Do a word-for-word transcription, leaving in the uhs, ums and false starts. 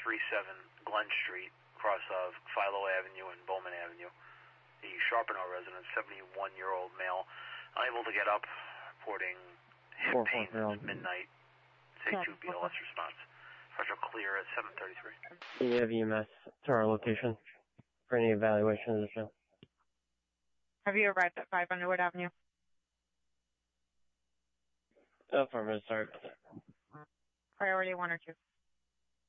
thirty-seven Glen Street, across of Philo Avenue and Bowman Avenue. The Sharpenow resident, seventy-one-year-old male, unable to get up, reporting hip pain since midnight. Say two B L S response. Fragile clear at seven thirty-three. You have E M S to our location for any evaluation of the show. Have you arrived at five Underwood Avenue? Affirmative, sorry. Priority one or two?